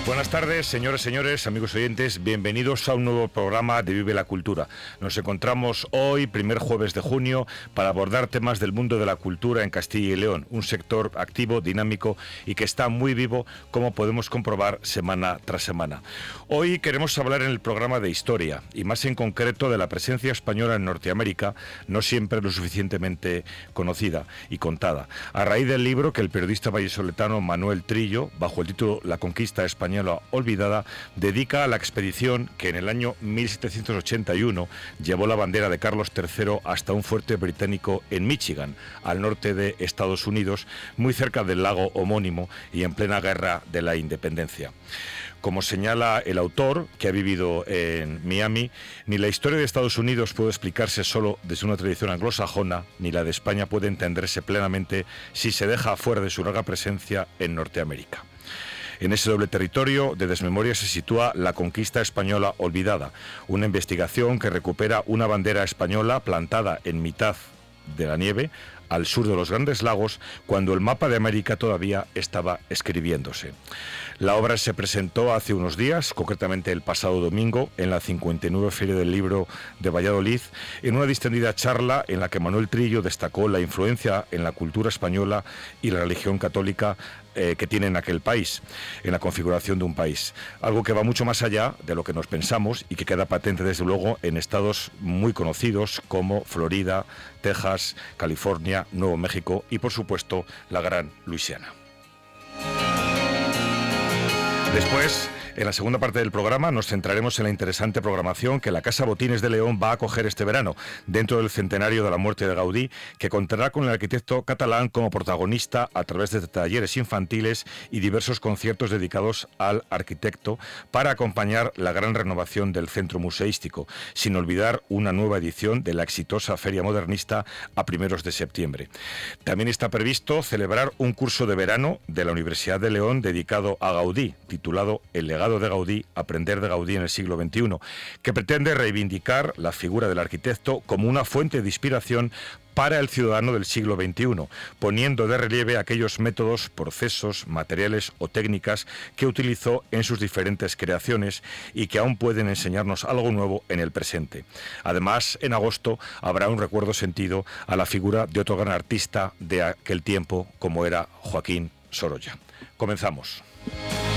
Buenas tardes, señores, señores, amigos oyentes, bienvenidos a un nuevo programa de Vive la Cultura. Nos encontramos hoy, primer jueves de junio, para abordar temas del mundo de la cultura en Castilla y León, un sector activo, dinámico y que está muy vivo, como podemos comprobar semana tras semana. Hoy queremos hablar en el programa de historia, y más en concreto de la presencia española en Norteamérica, no siempre lo suficientemente conocida y contada. A raíz del libro que el periodista vallisoletano Manuel Trillo, bajo el título La conquista española olvidada, dedica a la expedición que en el año 1781 llevó la bandera de Carlos III hasta un fuerte británico en Michigan, al norte de Estados Unidos, muy cerca del lago homónimo y en plena guerra de la independencia. Como señala el autor, que ha vivido en Miami, ni la historia de Estados Unidos puede explicarse solo desde una tradición anglosajona, ni la de España puede entenderse plenamente si se deja fuera de su larga presencia en Norteamérica. En ese doble territorio de desmemoria se sitúa La conquista española olvidada, una investigación que recupera una bandera española plantada en mitad de la nieve, al sur de los Grandes Lagos, cuando el mapa de América todavía estaba escribiéndose. La obra se presentó hace unos días, concretamente el pasado domingo, en la 59 Feria del Libro de Valladolid, en una distendida charla en la que Manuel Trillo destacó la influencia en la cultura española y la religión católica que tiene en aquel país, en la configuración de un país. Algo que va mucho más allá de lo que nos pensamos y que queda patente desde luego en estados muy conocidos como Florida, Texas, California, Nuevo México y por supuesto la gran Luisiana. Después, en la segunda parte del programa, nos centraremos en la interesante programación que la Casa Botines de León va a acoger este verano, dentro del centenario de la muerte de Gaudí, que contará con el arquitecto catalán como protagonista a través de talleres infantiles y diversos conciertos dedicados al arquitecto para acompañar la gran renovación del centro museístico, sin olvidar una nueva edición de la exitosa Feria Modernista a primeros de septiembre. También está previsto celebrar un curso de verano de la Universidad de León dedicado a Gaudí, titulado El legado de Gaudí, aprender de Gaudí en el siglo XXI, que pretende reivindicar la figura del arquitecto como una fuente de inspiración para el ciudadano del siglo XXI, poniendo de relieve aquellos métodos, procesos, materiales o técnicas que utilizó en sus diferentes creaciones y que aún pueden enseñarnos algo nuevo en el presente. Además, en agosto habrá un recuerdo sentido a la figura de otro gran artista de aquel tiempo, como era Joaquín Sorolla. Comenzamos.